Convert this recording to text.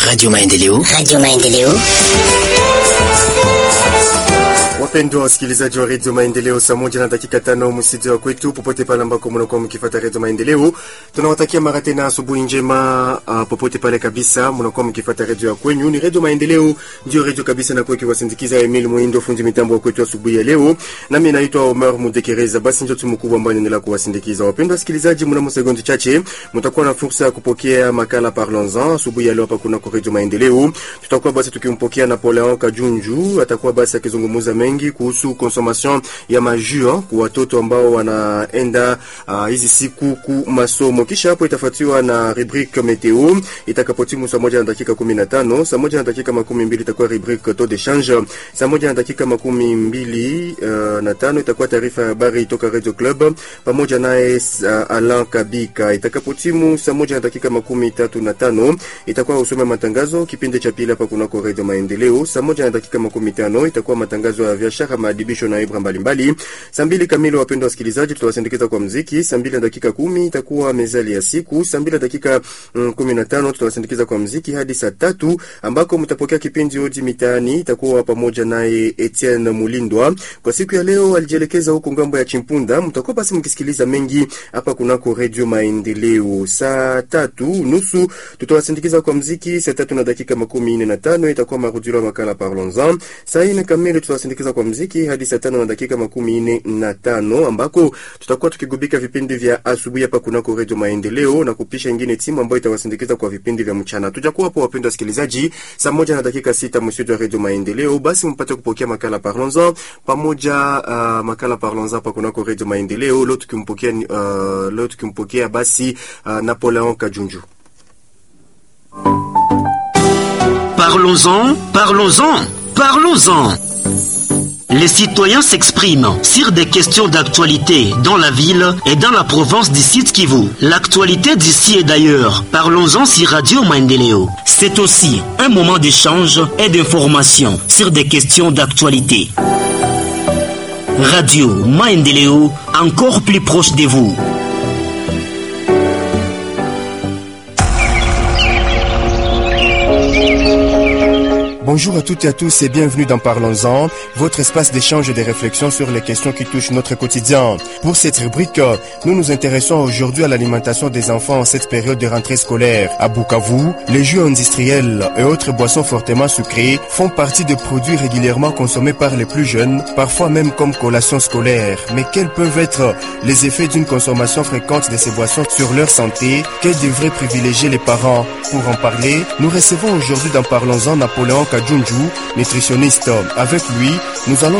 Radio Maendeleo. Radio Maendeleo. Wapendwa wasikilizaji wa Radio Maendeleo, saa moja na dakika 5 msiti wa kwetu popote pale ambako mnakuwa mkifuata Radio Maendeleo. Tunawatakia mara tena asubuhi njema popote pale kabisa mnakuwa mkifuata radio ya kwenyu. Ni Radio Maendeleo ndio radio kabisa na kwa kiwasindikiza Emile Muindo fundi mitambo wa kwetu asubuhi ya leo. Nami naitwa Omar Mudekereza. Basi ndio tumkubwa ambao anaendelea kuwasindikiza. Wapendwa wasikilizaji, mnamo sekunde chache mtakuwa na fursa ya kupokea makala Parlons-en asubuhi ya leo hapa kuna Radio Maendeleo. Tutakuwa basi tukimpokea Napoleon Kajunju, atakuwa basi akizungumza mengi kuhusu consommation ya majua kwa watoto ambao wanaenda hizi siku ku masomo. Kisha hapo itafuatiwa na rubrique meteo itakapotimu saa 1 na dakika 15, saa 1 na dakika 12 itakuwa rubrique taux de change, saa 1 na dakika 25 itakuwa taarifa ya habari toka Radio Club pamoja naye Alain Kabika. Itakapotimu saa 1 na dakika 35 itakuwa usome matangazo kipindi cha pili hapa kuna Radio Maendeleo. Saa 1 na dakika 15 itakuwa matangazo ya biashara, maadibisho na ibra mbalimbali. Saa 2 kamili wapendwa wasikilizaji tutawasindikiza kwa muziki. Saa 2 na dakika 10 itakuwa mezali ya siku. Saa 2 na dakika 15 tutawasindikiza kwa muziki hadi saa 3 ambako mtapokea kipindi Odi Mitaani, itakuwa pamoja naye Etienne Mulindwa. Kwa siku ya leo alijielekeza huko ngambo ya Chimpunda. Mtakuwa basi mkisikiliza mengi hapa kunako Radio Maendeleo. Saa 3:30 tutawasindikiza kwa muziki. Saa 3 na dakika 45 itakuwa marudio ya makala Parlons-en. Saa 4 kamili tutawasindikiza kwa muziki hadi saa 5 na dakika 45 ambako tutakuwa tukigubika vipindi vya asubuhi hapa kunako Radio Maendeleo na kupisha ingine timu ambayo itawasindikiza kwa vipindi vya mchana. Tutakuwa hapo wapendwa wasikilizaji saa 1 na dakika 6 msio wa Radio Maendeleo. Basi mpate kupokea makala Parlons-en pamoja makala Parlons-en hapa kunako Radio Maendeleo. Leo tukimpokea basi Napoleon Kajunju. Parlons-en, parlons-en, parlons-en. Les citoyens s'expriment sur des questions d'actualité dans la ville et dans la province du Sud Kivu. L'actualité d'ici et d'ailleurs. Parlons-en sur Radio Maendeleo. C'est aussi un moment d'échange et d'information sur des questions d'actualité. Radio Maendeleo, encore plus proche de vous. Bonjour à toutes et à tous et bienvenue dans Parlons-en, votre espace d'échange et de réflexion sur les questions qui touchent notre quotidien. Pour cette rubrique, nous nous intéressons aujourd'hui à l'alimentation des enfants en cette période de rentrée scolaire. À Bukavu, les jus industriels et autres boissons fortement sucrées font partie des produits régulièrement consommés par les plus jeunes, parfois même comme collation scolaire. Mais quels peuvent être les effets d'une consommation fréquente de ces boissons sur leur santé? Quels devraient privilégier les parents? Pour en parler, nous recevons aujourd'hui dans Parlons-en Napoléon Kajunju, nutritionniste. Avec lui, nous allons